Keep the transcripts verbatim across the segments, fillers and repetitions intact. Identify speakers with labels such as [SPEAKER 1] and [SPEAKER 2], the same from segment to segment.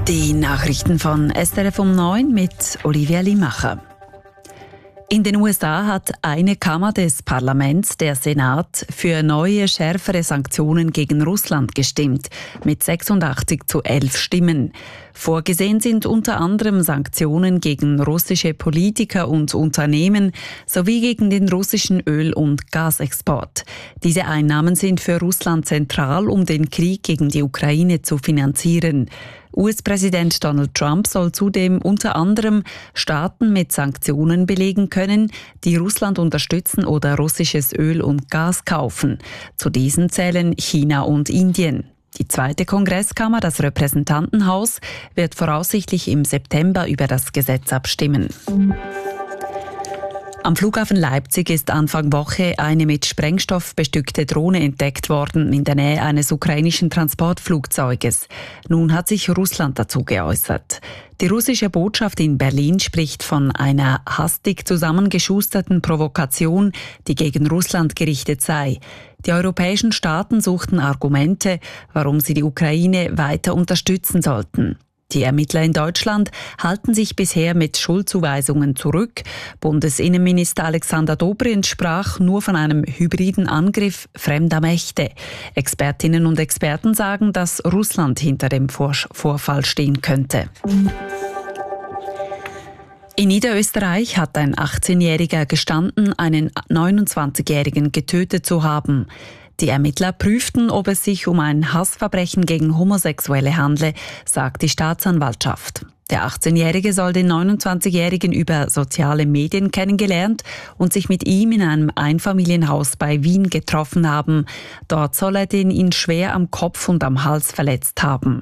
[SPEAKER 1] Die Nachrichten von S R F um neun mit Olivia Limacher. In den U S A hat eine Kammer des Parlaments, der Senat, für neue, schärfere Sanktionen gegen Russland gestimmt, mit sechsundachtzig zu elf Stimmen. Vorgesehen sind unter anderem Sanktionen gegen russische Politiker und Unternehmen sowie gegen den russischen Öl- und Gasexport. Diese Einnahmen sind für Russland zentral, um den Krieg gegen die Ukraine zu finanzieren. U S-Präsident Donald Trump soll zudem unter anderem Staaten mit Sanktionen belegen können, die Russland unterstützen oder russisches Öl und Gas kaufen. Zu diesen zählen China und Indien. Die zweite Kongresskammer, das Repräsentantenhaus, wird voraussichtlich im September über das Gesetz abstimmen. Am Flughafen Leipzig ist Anfang Woche eine mit Sprengstoff bestückte Drohne entdeckt worden in der Nähe eines ukrainischen Transportflugzeuges. Nun hat sich Russland dazu geäußert. Die russische Botschaft in Berlin spricht von einer hastig zusammengeschusterten Provokation, die gegen Russland gerichtet sei. Die europäischen Staaten suchten Argumente, warum sie die Ukraine weiter unterstützen sollten. Die Ermittler in Deutschland halten sich bisher mit Schuldzuweisungen zurück. Bundesinnenminister Alexander Dobrindt sprach nur von einem hybriden Angriff fremder Mächte. Expertinnen und Experten sagen, dass Russland hinter dem Vorfall stehen könnte. In Niederösterreich hat ein achtzehnjähriger gestanden, einen neunundzwanzigjährigen getötet zu haben. Die Ermittler prüften, ob es sich um ein Hassverbrechen gegen Homosexuelle handle, sagt die Staatsanwaltschaft. Der achtzehnjährige soll den neunundzwanzigjährigen über soziale Medien kennengelernt und sich mit ihm in einem Einfamilienhaus bei Wien getroffen haben. Dort soll er den ihn schwer am Kopf und am Hals verletzt haben.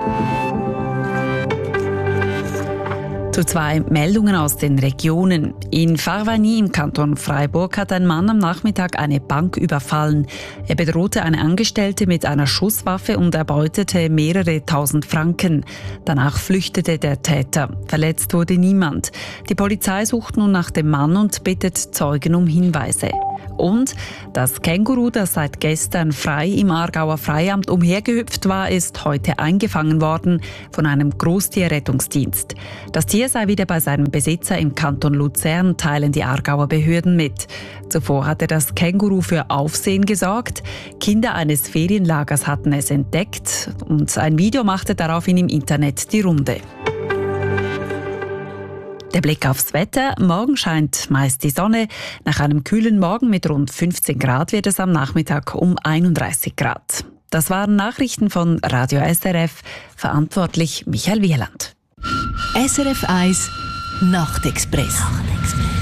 [SPEAKER 1] Zu zwei Meldungen aus den Regionen. In Farvagny im Kanton Freiburg hat ein Mann am Nachmittag eine Bank überfallen. Er bedrohte eine Angestellte mit einer Schusswaffe und erbeutete mehrere tausend Franken. Danach flüchtete der Täter. Verletzt wurde niemand. Die Polizei sucht nun nach dem Mann und bittet Zeugen um Hinweise. Und das Känguru, das seit gestern frei im Aargauer Freiamt umhergehüpft war, ist heute eingefangen worden von einem Großtierrettungsdienst. Das Tier sei wieder bei seinem Besitzer im Kanton Luzern, teilen die Aargauer Behörden mit. Zuvor hatte das Känguru für Aufsehen gesorgt. Kinder eines Ferienlagers hatten es entdeckt und ein Video machte daraufhin im Internet die Runde. Der Blick aufs Wetter. Morgen scheint meist die Sonne. Nach einem kühlen Morgen mit rund fünfzehn Grad wird es am Nachmittag um einunddreißig Grad. Das waren Nachrichten von Radio S R F. Verantwortlich Michael Wieland.
[SPEAKER 2] S R F eins Nachtexpress.